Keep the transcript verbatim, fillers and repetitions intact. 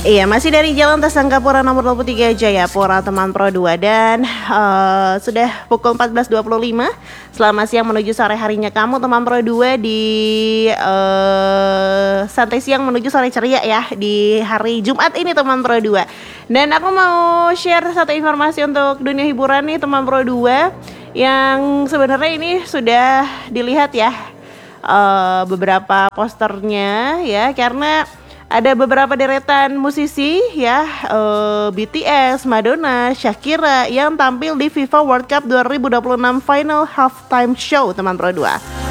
Iya, masih dari Jalan Tasangkapura nomor dua puluh tiga Jayapura, teman Pro dua. Dan uh, sudah pukul empat belas dua puluh lima. Selamat siang menuju sore harinya kamu, teman Pro dua, di uh, santai siang menuju sore ceria ya, di hari Jumat ini, teman Pro dua. Dan aku mau share satu informasi untuk dunia hiburan nih, teman Pro dua, yang sebenarnya ini sudah dilihat ya, uh, beberapa posternya ya, karena ada beberapa deretan musisi ya, uh, B T S, Madonna, Shakira yang tampil di FIFA World Cup dua ribu dua puluh enam Final Halftime Show, teman Pro dua.